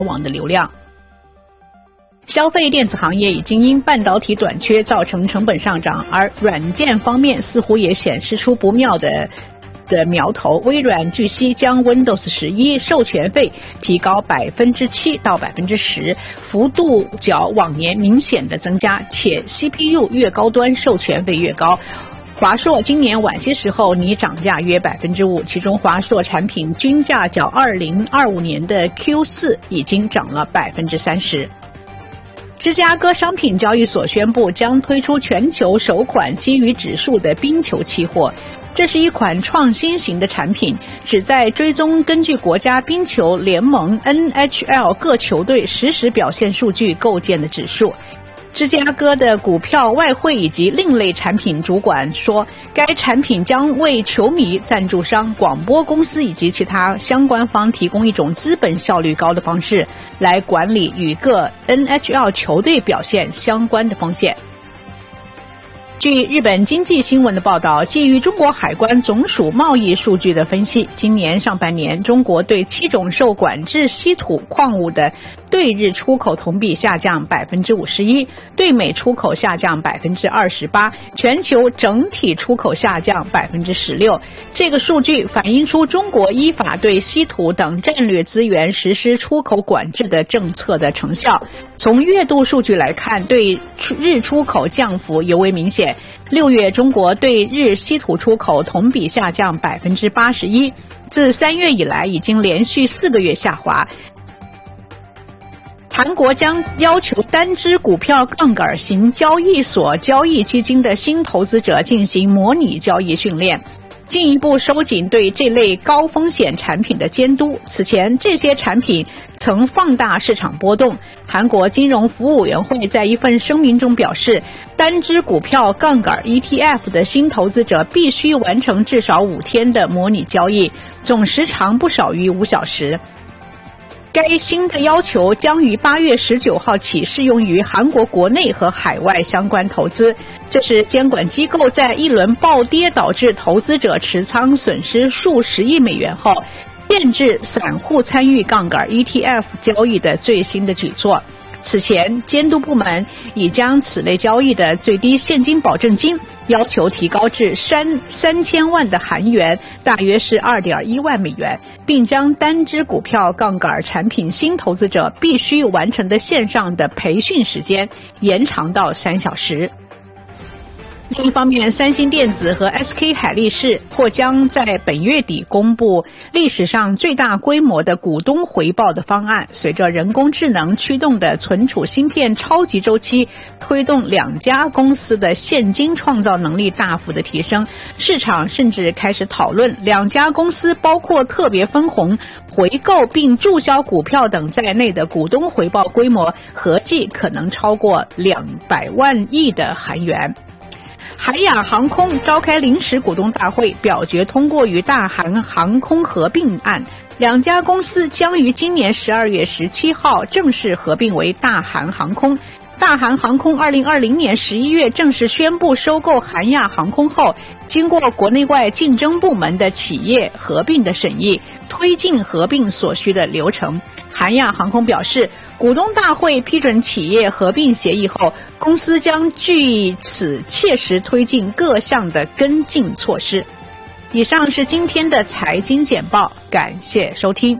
网的流量。消费电子行业已经因半导体短缺造成成本上涨，而软件方面似乎也显示出不妙的苗头。微软据悉将 Windows 11授权费提高7%到10%，幅度较往年明显的增加，且 CPU 越高端授权费越高。华硕今年晚些时候拟涨价约5%，其中华硕产品均价较2025年的 Q4 已经涨了30%。芝加哥商品交易所宣布将推出全球首款基于指数的冰球期货。这是一款创新型的产品，旨在追踪根据国家冰球联盟 NHL 各球队实时表现数据构建的指数。芝加哥的股票、外汇以及另类产品主管说，该产品将为球迷、赞助商、广播公司以及其他相关方提供一种资本效率高的方式，来管理与各 NHL 球队表现相关的风险。据日本经济新闻的报道，基于中国海关总署贸易数据的分析，今年上半年中国对7种受管制稀土矿物的对日出口同比下降51%，对美出口下降28%，全球整体出口下降16%。这个数据反映出中国依法对稀土等战略资源实施出口管制的政策的成效。从月度数据来看，对日出口降幅尤为明显。6月中国对日稀土出口同比下降81%，自3月以来已经连续4个月下滑。韩国将要求单只股票杠杆型交易所交易基金的新投资者进行模拟交易训练，进一步收紧对这类高风险产品的监督。此前这些产品曾放大市场波动。韩国金融服务委员会在一份声明中表示，单只股票杠杆 ETF 的新投资者必须完成至少5天的模拟交易，总时长不少于5小时。该新的要求将于8月19号起适用于韩国国内和海外相关投资。这是监管机构在一轮暴跌导致投资者持仓损失数十亿美元后，限制散户参与杠杆 ETF 交易的最新的举措。此前，监督部门已将此类交易的最低现金保证金要求提高至3000万的韩元，大约是2.1万美元，并将单只股票杠杆产品新投资者必须完成的线上的培训时间延长到3小时。另一方面，三星电子和 SK 海力士或将在本月底公布历史上最大规模的股东回报的方案。随着人工智能驱动的存储芯片超级周期推动两家公司的现金创造能力大幅的提升，市场甚至开始讨论两家公司包括特别分红、回购并注销股票等在内的股东回报规模合计可能超过200万亿的韩元。海亚航空召开临时股东大会，表决通过与大韩航空合并案，两家公司将于今年12月17号正式合并为大韩航空。大韩航空2020年11月正式宣布收购韩亚航空后，经过国内外竞争部门的企业合并的审议，推进合并所需的流程。韩亚航空表示，股东大会批准企业合并协议后，公司将据此切实推进各项的跟进措施。以上是今天的财经简报，感谢收听。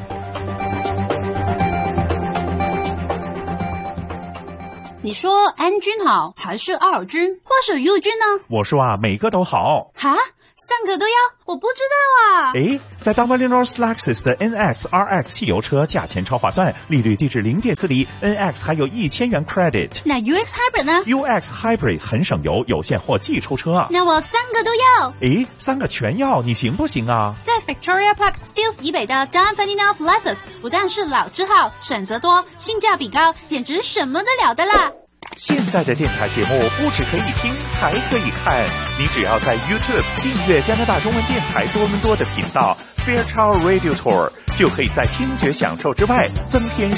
你说安君好，还是阿尔君，或是佑君呢？ 我说啊，每个都好。 哈？3个都要？我不知道啊。 在 Daimler Lexus 的 NX RX 汽油车价钱超划算，利率低至0.4厘， NX 还有1000元 credit。 那 UX Hybrid 呢？ UX Hybrid 很省油，有现货即抽车啊。 那我3个都要。 3个全要，你行不行啊？ 在 Victoria Park Steeles 以北的 Don Ferdinand Lexus 不但是老字号，选择多，性价比高，简直什么得了的啦。 现在的电台节目不只可以听，还可以看。你只要在 YouTube 订阅加拿大中文电台多伦多的频道 Fairchild Radio Tour， 就可以在听觉享受之外增添